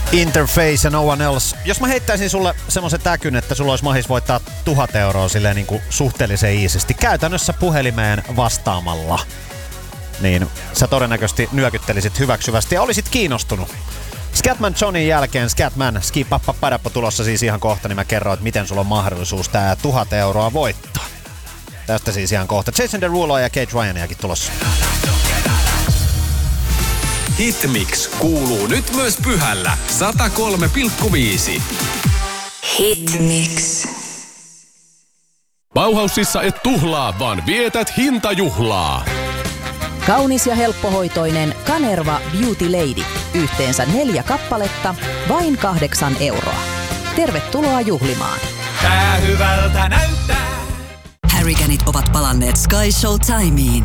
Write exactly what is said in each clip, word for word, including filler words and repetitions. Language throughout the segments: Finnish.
Interface ja No One Else. Jos mä heittäisin sulle semmoisen täkyn, että sulla olisi mahis voittaa tuhat euroa silleen niin kuin suhteellisen iisisti, käytännössä puhelimeen vastaamalla, niin sä todennäköisesti nyökyttelisit hyväksyvästi ja olisit kiinnostunut. Scatman Johnin jälkeen Scatman Ski Pappa Padappa tulossa siis ihan kohta, niin mä kerron, että miten sulla on mahdollisuus tää tuhat euroa voittaa. Tästä siis ihan kohta. Jason Derulo ja Kate Ryaniakin tulossa. Hitmix kuuluu nyt myös Pyhällä sata kolme pilkku viisi. Hitmix. Bauhausissa et tuhlaa, vaan vietät hintajuhlaa. Kaunis ja helppohoitoinen Kanerva Beauty Lady. Yhteensä neljä kappaletta, vain kahdeksan euroa. Tervetuloa juhlimaan. Tää hyvältä näyttää. Harrycanit ovat palanneet Sky Showtimeen.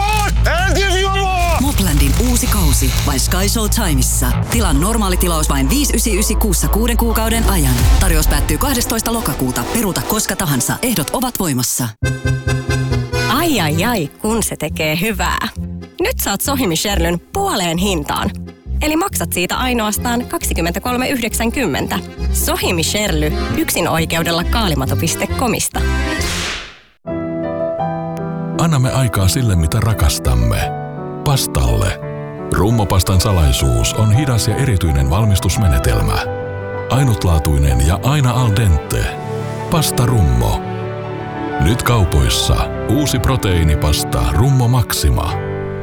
Moplandin uusi kausi vain Sky Showtimeissa. Tilan normaali tilaus vain viisi yhdeksänsataayhdeksänkymmentäkuusi kuussa kuuden kuukauden ajan. Tarjous päättyy kahdestoista lokakuuta. Peruuta koska tahansa. Ehdot ovat voimassa. Ai ai ai, kun se tekee hyvää. Nyt saat Sohimi Sherlyn puoleen hintaan. Eli maksat siitä ainoastaan kaksikymmentäkolme yhdeksänkymmentä. Sohimi Sherly, yksin oikeudella kaalimato piste comista. Annamme aikaa sille, mitä rakastamme. Pastalle. Rummopastan salaisuus on hidas ja erityinen valmistusmenetelmä. Ainutlaatuinen ja aina al dente. Pasta Rummo. Nyt kaupoissa uusi proteiinipasta Rummo Maxima.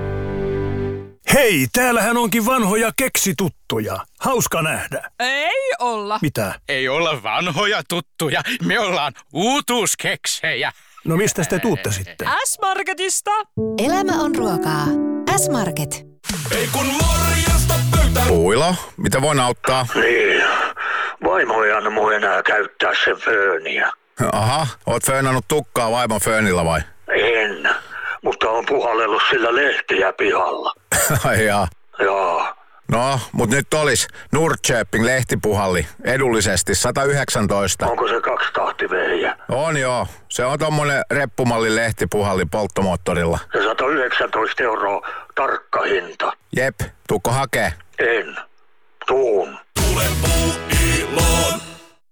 Hei, täällähän onkin vanhoja keksituttuja. Hauska nähdä. Ei olla. Mitä? Ei olla vanhoja tuttuja. Me ollaan uutuuskeksejä. No mistä te tuutte sitten? S-Marketista. Elämä on ruokaa. S-Market. Ei kun morjesta pöytään. Puilo, mitä voin auttaa? Niin, vaimo ei anna mun enää käyttää sen fööniä. Aha, oot föönannut tukkaa vaimon föönillä vai? En, mutta on puhallellut sillä lehtiä pihalla. Ai jaa. Joo. No, mut nyt olis Nordköping lehtipuhalli edullisesti sata yhdeksäntoista. Onko se kaksitahtivehjä? On joo. Se on tommonen reppumallin lehtipuhalli polttomoottorilla. Ja sata yhdeksäntoista euroa tarkka hinta. Jep, tuukko hakee? En. Tuun. Tule Puuiloon.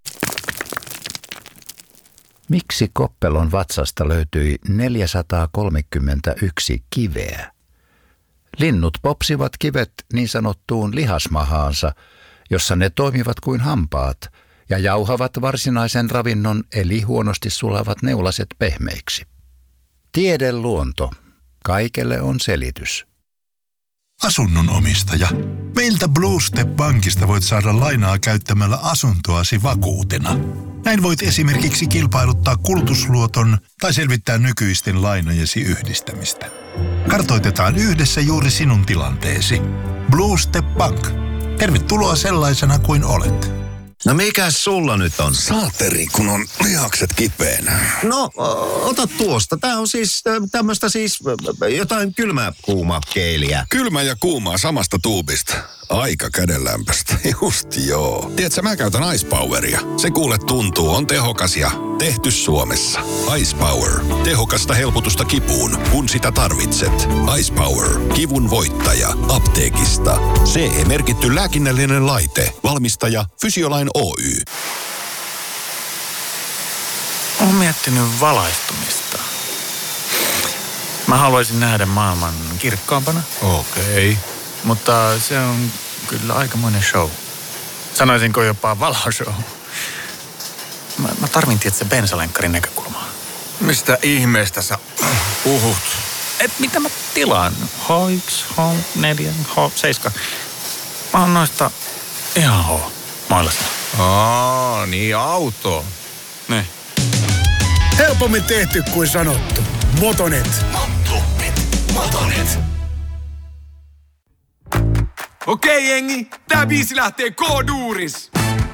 Miksi Koppelon vatsasta löytyi neljäsataakolmekymmentäyksi kiveä? Linnut popsivat kivet niin sanottuun lihasmahaansa, jossa ne toimivat kuin hampaat ja jauhavat varsinaisen ravinnon eli huonosti sulavat neulaset pehmeiksi. Tiedeluonto. Kaikelle on selitys. Asunnon omistaja. Meiltä Blue Step Bankista voit saada lainaa käyttämällä asuntoasi vakuutena. Näin voit esimerkiksi kilpailuttaa kulutusluoton tai selvittää nykyisten lainojesi yhdistämistä. Kartoitetaan yhdessä juuri sinun tilanteesi. Blue Step Bank. Tervetuloa sellaisena kuin olet. No mikäs sulla nyt on? Saateri, kun on lihakset kipeänä. No, ota tuosta. Tää on siis tämmöstä siis jotain kylmää kuumaa keiliä. Kylmä ja kuumaa samasta tuubista. Aika kädenlämpöstä. Just joo. Tiedätkö, mä käytän Ice Poweria. Se kuule tuntuu, on tehokas ja tehty Suomessa. Ice Power. Tehokasta helpotusta kipuun, kun sitä tarvitset. Ice Power. Kivun voittaja. Apteekista. C E-merkitty lääkinnällinen laite. Valmistaja Fysiolain Oy. Olen miettinyt valaistumista. Mä haluaisin nähdä maailman kirkkaampana. Okei. Okay. Mutta se on kyllä aikamoinen show. Sanoisinko jopa valoshow. Mä, mä tarvin tietysti bensalenkkarin näkökulmaa. Mistä ihmeestä sä puhut? Et mitä mä tilaan? H yksi, H neljä, H seitsemän. Mä oon noista ihan H. Maalaisena. Aa, niin auto. Niin. Helpommin tehty kuin sanottu. Motonet. Motonet. Motonet. Okei, jengi. Tää biisi lähtee K-duuris.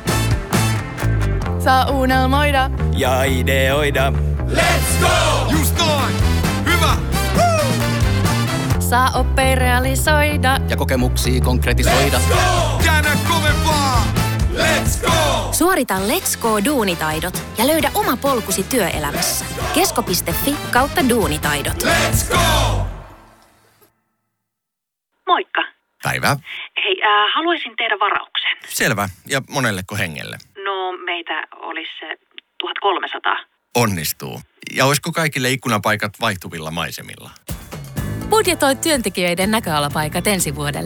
Saa unelmoida. Ja ideoida. Let's go! Just noin. Hyvä. Woo! Saa oppia realisoida. Ja kokemuksia konkretisoida. Let's go! Käännä kovempaa. Let's go! Suorita Let's Go-duunitaidot ja löydä oma polkusi työelämässä. kesko piste fi kautta duunitaidot. Let's go! Moikka. Päivä. Hei, äh, haluaisin tehdä varauksen. Selvä. Ja monelleko hengelle? No, meitä olisi se tuhatkolmesataa. Onnistuu. Ja olisiko kaikille ikkunapaikat vaihtuvilla maisemilla? Budjetoi työntekijöiden näköalapaikat ensi vuodelle.